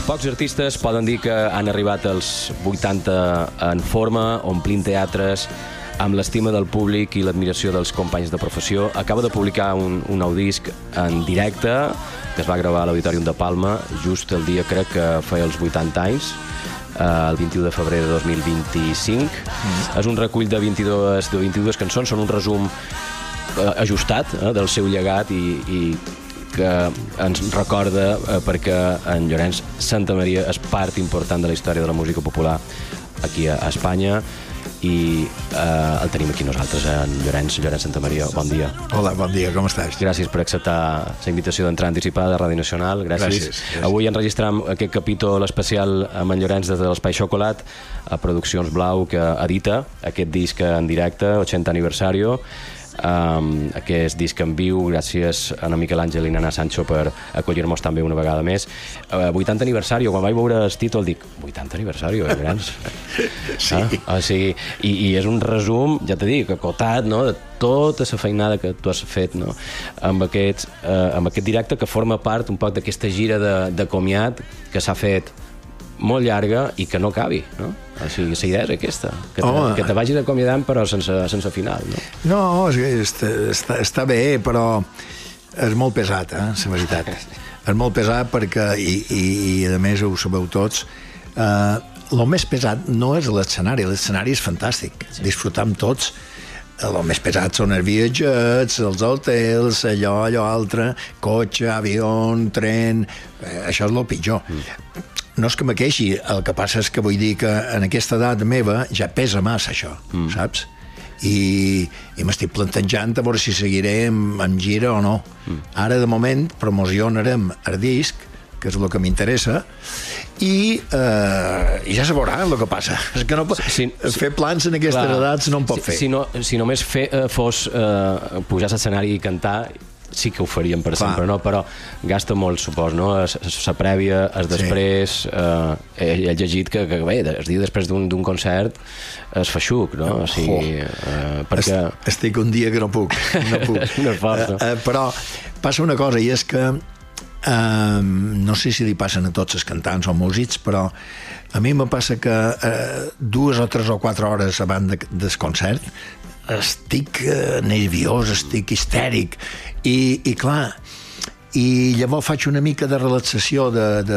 Pocs artistes poden dir que han arribat als 80 en forma, omplint teatres, amb l'estima del públic i l'admiració dels companys de professió. Acaba de publicar un nou disc en directe, que es va gravar a l'Auditorium de Palma, just el dia, crec que feia els 80 anys, el 21 de febrer de 2025. És un recull de 22 cançons, són un resum ajustat del seu llegat i que ens recorda perquè en Llorenç Santamaria és part important de la història de la música popular aquí a Espanya i el tenim aquí nosaltres, en Llorenç Santamaria. Bon dia. Hola, bon dia, com estàs? Gràcies per acceptar la invitació d'entrar anticipada de Ràdio Nacional. Gràcies. Avui enregistram aquest capítol especial amb en Llorenç des de l'Espai Xocolat, a Produccions Blau, que edita aquest disc en directe, 80 aniversario. Aquest disc en viu, gràcies a Miquel Àngel i Nana Sancho per acollir-nos també una vegada més. 80 aniversari, quan vaig veure el títol dic 80 aniversari, grans. Sí. O sigui, i és un resum, ja t'he dit, acotat, no?, de tota la feinada que tu has fet, no?, amb aquest directe que forma part un poc d'aquesta gira de comiat que s'ha fet molt llarga i que no acabi, no? O sigui, la idea és aquesta, que te vagis acomiadant però sense final, no? No, està bé, però és molt pesat, la veritat. És molt pesat perquè, i a més ho sabeu tots, el més pesat no és l'escenari és fantàstic, disfrutam tots. El més pesat són els viatgets, els hotels, allò altre, cotxe, avió, tren, això és el pitjor. No és que me queixi, el que passa és que vull dir que en aquesta edat meva ja pesa massa això, saps? I m'estic plantejant a veure si seguiré en gira o no. Ara, de moment, promocionarem el disc, que és el que m'interessa, i ja se veurà el que passa. És que no fer plans en aquestes edats no en pot fer. Si només fos pujar a l'escenari i cantar, sí que ho faríem per sempre, no? Però gasta molt, supos, no? La prèvia, el després, he llegit que bé, el dia després d'un concert es fa xuc, no? O sigui, perquè... Estic un dia que no puc. No és fort, no? Però passa una cosa, i és que no sé si li passen a tots els cantants o músics, però a mi me passa que 2 o 3 o 4 hores abans del concert estic nerviós, estic histèric i clar, i llavors faig una mica de relaxació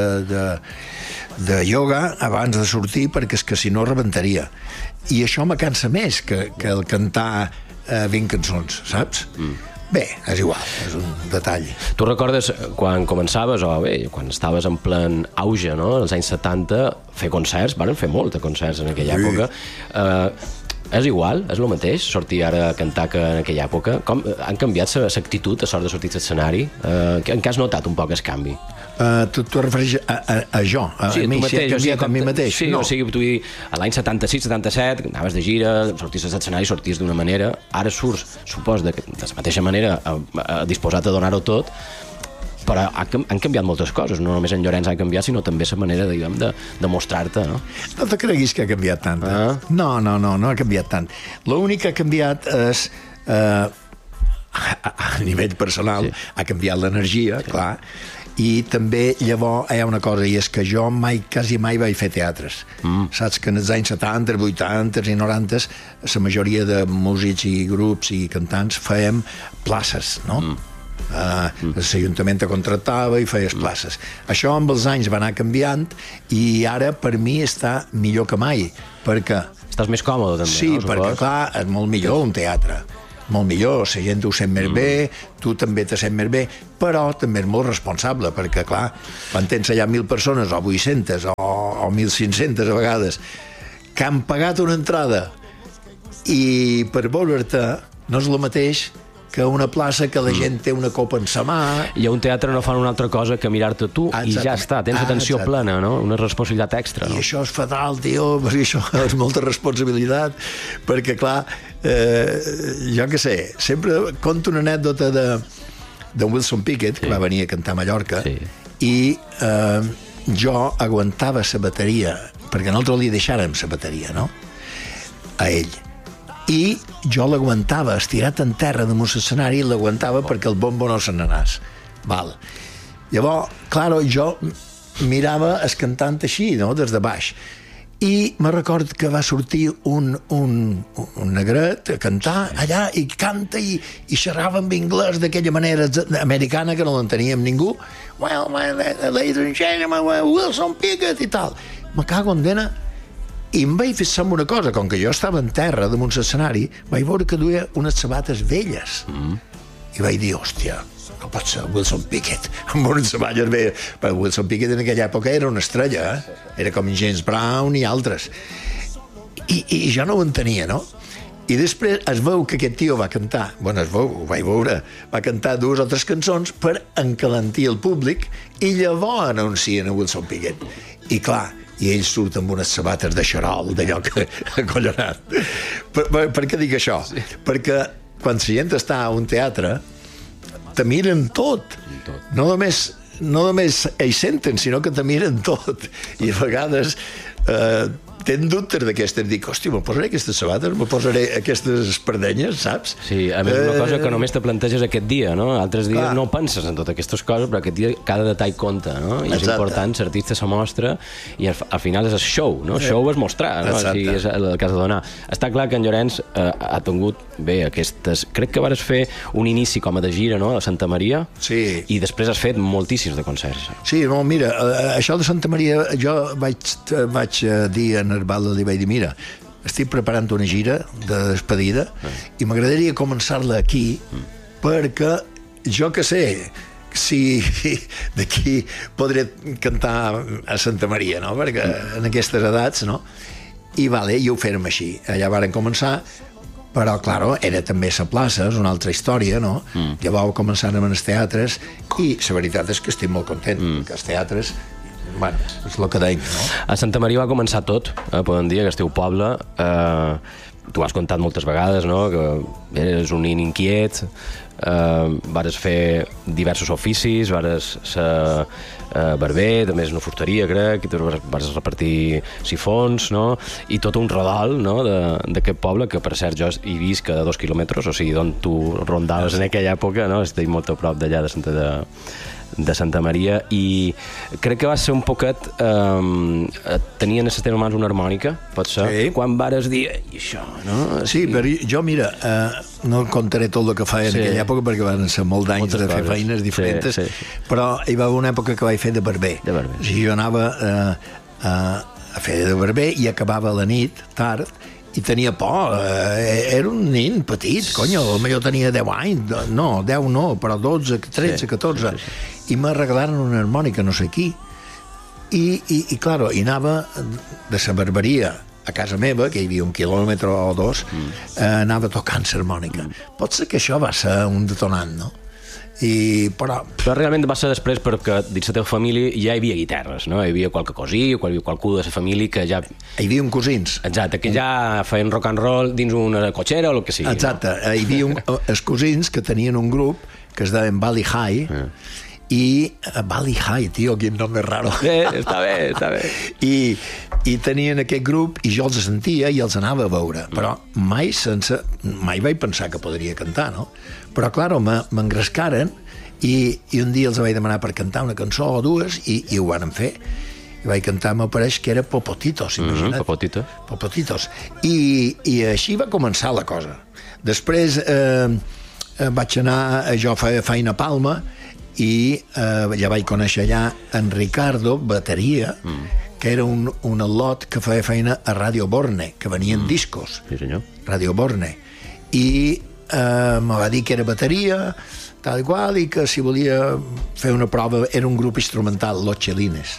de ioga abans de sortir, perquè és que si no rebentaria, i això me cansa més que el cantar 20 cançons, saps? Bé, és igual, és un detall. Tu recordes quan començaves, o bé, quan estaves en plen auge, no?, als anys 70, fer concerts, van fer molts de concerts en aquella època. És igual? És el mateix sortir ara a cantar que en aquella època? Com han canviat l'actitud a sort de sortir a l'escenari? En què has notat un poc el canvi? Tu refereixes a jo? A mi? Si he canviat a mi mateix? Sí, o sigui, tu a l'any 76-77 anaves de gira, sorties a l'escenari, sorties d'una manera, ara surts, supos, de la mateixa manera, disposat a donar-ho tot, però han canviat moltes coses, no només en Llorenç ha canviat, sinó també la manera, diguem, de mostrar-te, no? No te creguis que ha canviat tant. No ha canviat tant. L'únic que ha canviat és, a nivell personal, ha canviat l'energia, clar, i també llavors hi ha una cosa, i és que jo quasi mai vaig fer teatres. Saps que en els anys 70, 80 i 90 la majoria de músics i grups i cantants fèiem places, no? L'Ajuntament te contractava i feies places. Això amb els anys va anar canviant i ara per mi està millor que mai, perquè... Estàs més còmode també, sí, no? Sí, perquè clar, és molt millor un teatre, molt millor, la gent ho sent més bé, tu també te sent més bé, però també és molt responsable, perquè clar, quan tens allà 1.000 persones o 800 o 1.500 a vegades que han pagat una entrada i per veure'te no és el mateix que una plaça que la gent té una copa en sa mà. I a un teatre no fan una altra cosa que mirar-te tu i ja està, tens atenció plena, no? Una responsabilitat extra, no? I això és fatal, tio, perquè això és molta responsabilitat, perquè clar, jo què sé, sempre conto una anècdota de Wilson Pickett, que va venir a cantar a Mallorca, i jo aguantava la bateria, perquè nosaltres li deixàrem la bateria, no?, a ell. I jo l'aguantava estirat en terra damunt l'escenari, l'aguantava perquè el bombo no se n'anés. Val. Llavors, clar, jo mirava el cantant així, no?, des de baix. I me record que va sortir un negret a cantar allà i canta i xerrava en anglès d'aquella manera americana que no l'enteníem ningú. Well, ladies and gentlemen, Wilson Pickett i tal. Me cago en dena. I em vaig fer una cosa, com que jo estava en terra damunt l'escenari, vaig veure que duia unes sabates velles. I vaig dir, hòstia, no pot ser Wilson Pickett amb unes sabates velles. Però Wilson Pickett en aquella època era una estrella, era com James Brown i altres. I jo no ho entenia, no? I després es veu que aquest tio va cantar, bueno, es veu, ho vaig veure, va cantar 2 o 3 cançons per encalentir el públic i llavors anuncien a Wilson Pickett. I clar, i ell surt amb unes sabates de xarol, d'allò que acollonat. Per què dic això? Sí. Perquè quan la gent està a un teatre te miren tot. No només ells senten, sinó que te miren tot. I a vegades tenen dubtes d'aquestes. Dic, hòstia, me posaré aquestes sabates, me posaré aquestes espardenyes, saps? Sí, a més una cosa que només te planteges aquest dia, no? Altres dies no penses en totes aquestes coses, però aquest dia cada detall compta, no? I és important, l'artista se mostra i al final és el show, no? El show és mostrar, no? Així és el que has de donar. Està clar que en Llorenç ha tingut bé aquestes... Crec que vas fer un inici com a de gira, no?, a Santa Maria. Sí. I després has fet moltíssims de concerts. Sí, no, mira, això de Santa Maria jo vaig dir en Herbal, li vaig dir, mira, estic preparant una gira de despedida i m'agradaria començar-la aquí perquè jo que sé si d'aquí podré cantar a Santa Maria, no?, perquè en aquestes edats, no? I vale, i ho fèrem així. Allà varen començar, però, claro, era també la plaça, és una altra història, no? Llavors començàrem en els teatres i la veritat és que estic molt content, que els teatres, bueno, és el que deim, no? A Santa Maria va començar tot, podem dir, que esteu poble. Tu has contat moltes vegades, no?, que eres un nin inquiet, vares fer diversos oficis, vares ser barber, també és una fusteria, crec, i vares repartir sifons, no?, i tot un rodal, no?, d'aquest poble, que per cert jo hi visc a 2 quilòmetres, o sigui, d'on tu rondaves en aquella època, no?, estic molt a prop d'allà de Santa Maria, i crec que va ser un poquet tenien a les teves mans una harmònica, pot ser? Sí. Quan vares dir, i això, no? Sí, però jo, mira, no contaré tot el que feia en aquella època perquè van ser molt d'anys de fer feines diferents, però hi va haver una època que vaig fer de barber. O sigui, jo anava a fer de barber i acabava la nit, tard, i tenia por, era un nen petit, conyo, jo tenia 10 anys, no, 10 no, però 12, 13, 14, i m'arreglaren una harmònica no sé qui, i claro, i anava de la barberia a casa meva, que hi havia 1 quilòmetre o 2, anava tocant l'harmònica. Pot ser que això va ser un detonant, no? Però realment va ser després perquè dins la teva família ja hi havia guitarres, no? Hi havia qualque cosí, hi havia qualcú de la família que ja... Hi havia cosins. Exacte, que ja feien rock and roll dins una cotxera o el que sigui. Exacte, no? Hi havia els cosins que tenien un grup que es deien Valley High, i Valley High, tio, quin nom més raro. Està bé. I tenien aquest grup i jo els sentia i els anava a veure, però mai vaig pensar que podria cantar, no? Però, clar, m'engrescaren i un dia els vaig demanar per cantar una cançó o 2 i ho van fer. I vaig cantar, me pareix que era Popotitos, imagina't. Popotitos. I així va començar la cosa. Després vaig anar, jo feia feina a Palma i ja vaig conèixer allà en Ricardo, bateria, que era un al·lot que feia feina a Radio Borne, que venien discos. Sí, senyor. Radio Borne. I me va dir que era bateria, tal i qual, i que si volia fer una prova, era un grup instrumental, Los Chelines.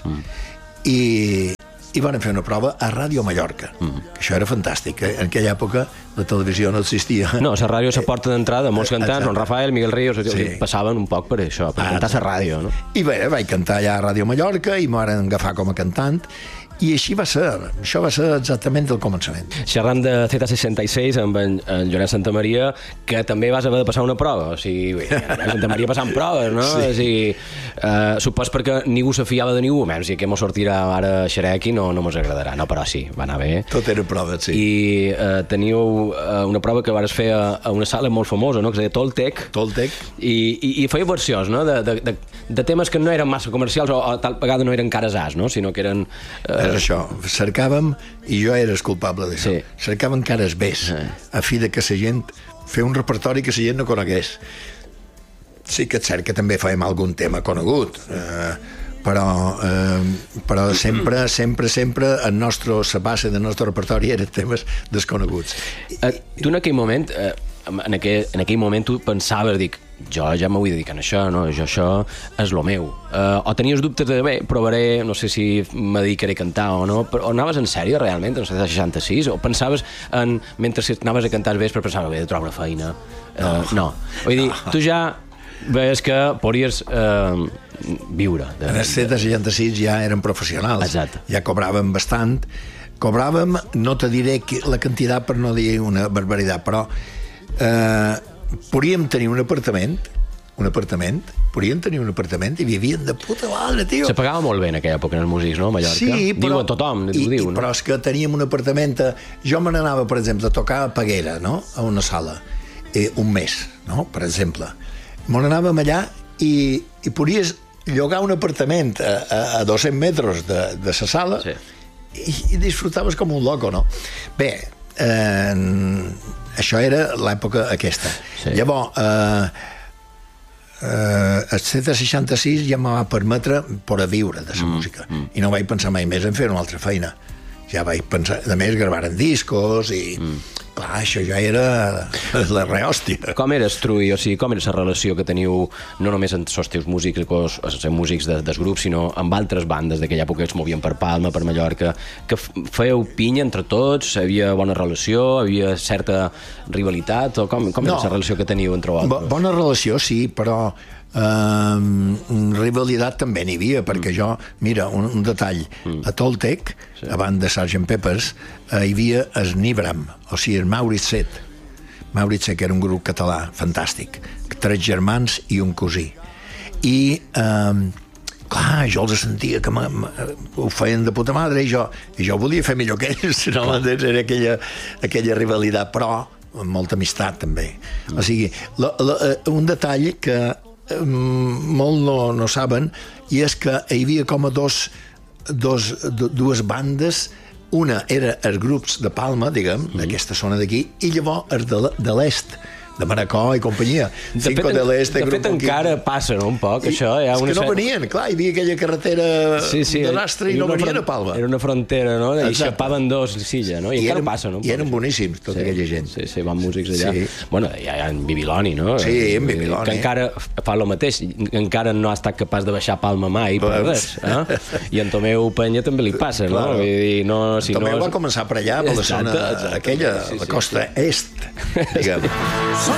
I van fer una prova a Ràdio Mallorca, que això era fantàstic. En aquella època la televisió no existia. No, la ràdio és la porta d'entrada, molts cantants, Don Rafael, Miguel Ríos, passaven un poc per això, per cantar a la ràdio, no? I bé, vaig cantar allà a Ràdio Mallorca i m'ho van agafar com a cantant, i així va ser. Això va ser exactament el començament. Xerrant de Z66 amb en Llorenç Santamaria, que també vas haver de passar una prova. O sigui, Santamaria passant proves, no? Sí. O sigui, supos perquè ningú se fiava de ningú, menys, i que mos sortirà ara Xerequi no mos agradarà. No, però sí, va anar bé. Tot era prova, sí. I teniu una prova que vares fer a una sala molt famosa, no?, que es deia Toltec. Toltec. I feia versions, no?, de temes que no eren massa comercials o tal vegada no eren cares as, no?, sinó que eren... És això, cercàvem, i jo era el culpable d'això, cercàvem cares bés, a fi de que la gent fer un repertori que la gent no conegués. Sí que és cert que també fèiem algun tema conegut, però sempre la base del nostre repertori eren temes desconeguts. Tu en aquell moment, tu pensaves, dic, jo ja m'ho vull dedicar a això, no? Això és lo meu. O tenies dubtes de, bé, provaré, no sé si me dedicaré a cantar o no, però anaves en sèrio realment, en 66? O pensaves, mentre anaves a cantar vespre, pensaves, bé, de trobar una feina? No. Vull dir, tu ja veies que podries viure. En el 66 ja érem professionals. Exacte. Ja cobràvem bastant. Cobràvem, no te diré la quantitat per no dir una barbaritat, però podíem tenir un apartament i vivien de puta madre, tio. Se pagava molt bé en aquella època en els músics, no, a Mallorca? Sí, però... Diuen tothom, ho diu, no? Però és que teníem un apartament... Jo me n'anava, per exemple, a tocar a Peguera, no?, a una sala, un mes, no?, per exemple. Me n'anàvem allà i podies llogar un apartament a 200 metres de la sala, sí, i disfrutaves com un loco, no? Bé, això era l'època aquesta. Sí. Llavors, el 66 ja me va permetre poder viure de la música, i no vaig pensar mai més en fer una altra feina. Ja vaig pensar, a més, gravaren discos i... Clar, això ja era la rehòstia. Com eres, Trui? O sigui, com era la relació que teniu no només amb els teus músics, els músics dels grups, sinó amb altres bandes d'aquella època que es movien per Palma, per Mallorca, que fèieu pinya entre tots? Havia bona relació? Havia certa rivalitat? O com era la relació que teniu entre vosaltres? Bona relació, sí, però rivalitat també n'hi havia, perquè jo, mira, un detall, a Toltec, abans de Sgt. Peppers, hi havia el Nibram, o sigui, el Maurice Set. Maurice Set, que era un grup català fantàstic, 3 germans i un cosí. I clar, jo els sentia que ho feien de puta madre, i jo volia fer millor que ells, no? Era aquella rivalitat, però amb molta amistat també. O sigui, un detall que molt no saben, i és que hi havia com a dues bandes. Una era els grups de Palma, diguem, d'aquesta zona d'aquí, i llavors els de l'est, de Manacor i companyia. De fet, encara passa, no, un poc, això. És que no venien, clar, hi havia aquella carretera de l'Astre i no venien a Palma. Era una frontera, no? I xapaven dos Silla, no? I encara passa, no? I eren boníssims, tota aquella gent. Sí, van músics allà. Bueno, hi ha en Bibiloni, no? Sí, en Bibiloni. Que encara fa el mateix, encara no ha estat capaç de baixar a Palma mai, per res. I en Tomeu Penya també li passa, no? Tomeu va començar per allà, per la zona aquella, la costa est, diguem.